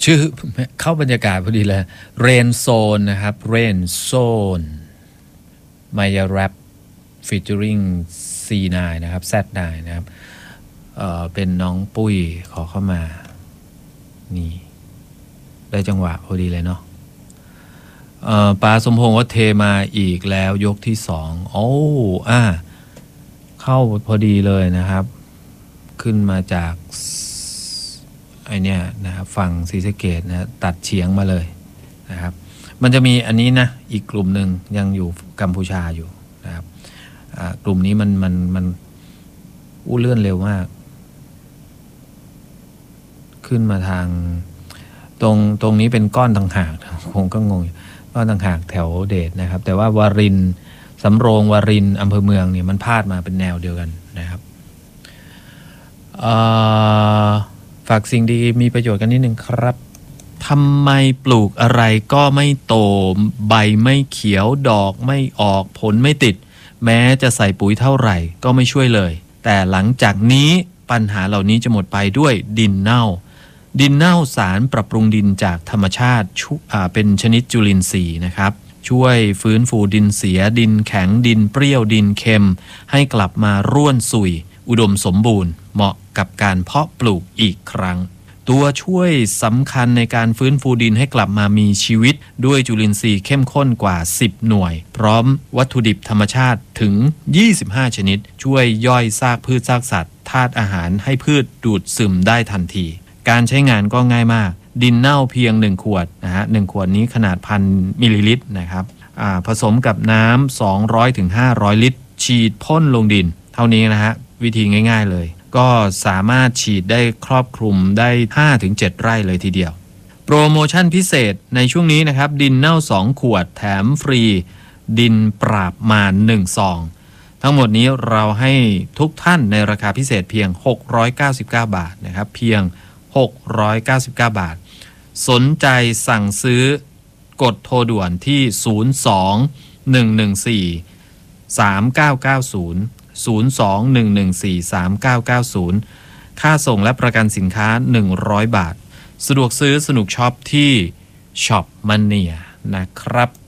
ชื่อเข้าบรรยากาศพอดีเลยเรนโซนนะครับเรนโซนมายาแรปฟีเจอริง C9 นะครับ Z9 นะครับเป็นน้องปุ้ยขอเข้ามานี่ได้จังหวะพอดีเลยเนาะป๋าสมพงษ์ว่าเทมาอีกแล้วยกที่2เข้าพอดีเลยนะครับขึ้นมาจากไอเนี้ยนะครับฝั่งศรีสะเกษนะตัดเฉียงมาเลยนะครับมันจะมีอันนี้นะอีกกลุ่มหนึ่งยังอยู่กัมพูชาอยู่นะครับกลุ่มนี้มันเลื่อนเร็วมากขึ้นมาทางตรงนี้เป็นก้อนต่างหากผมก็งงก้อนต่างหากแถวเดชนะครับแต่ว่าวารินสำโรงวารินอำเภอเมืองเนี่ยมันพาดมาเป็นแนวเดียวกันนะครับฝากสิ่งดีมีประโยชน์กันนิดนึงครับทำไมปลูกอะไรก็ไม่โตใบไม่เขียวดอกไม่ออกผลไม่ติดแม้จะใส่ปุ๋ยเท่าไหร่ก็ไม่ช่วยเลยแต่หลังจากนี้ปัญหาเหล่านี้จะหมดไปด้วยดินเน่าสารปรับปรุงดินจากธรรมชาติเป็นชนิดจุลินทรีย์นะครับช่วยฟื้นฟูดินเสียดินแข็งดินเปรี้ยวดินเค็มให้กลับมาร่วนสุยอุดมสมบูรณ์เหมาะกับการเพาะปลูกอีกครั้งตัวช่วยสำคัญในการฟื้นฟูดินให้กลับมามีชีวิตด้วยจุลินทรีย์เข้มข้นกว่า10หน่วยพร้อมวัตถุดิบธรรมชาติถึง25ชนิดช่วยย่อยซากพืชซากสัตว์ธาตุอาหารให้พืชดูดซึมได้ทันทีการใช้งานก็ง่ายมากดินเน่าเพียง1ขวดนะฮะ1ขวดนี้ขนาด1,000 มิลลิลิตรนะครับผสมกับน้ำ200 ถึง 500 ลิตรฉีดพ่นลงดินเท่านี้นะฮะวิธีง่ายๆเลยก็สามารถฉีดได้ครอบคลุมได้ 5-7 ไร่เลยทีเดียวโปรโมชั่นพิเศษในช่วงนี้นะครับดินเน่า2ขวดแถมฟรีดินปราบมาร1ซองทั้งหมดนี้เราให้ทุกท่านในราคาพิเศษเพียง699 บาทนะครับเพียง699 บาทสนใจสั่งซื้อกดโทรด่วนที่02-114-3990 02-114-3990ค่าส่งและประกันสินค้า100 บาทสะดวกซื้อสนุกช็อปที่ช็อปมานเนียนะครับ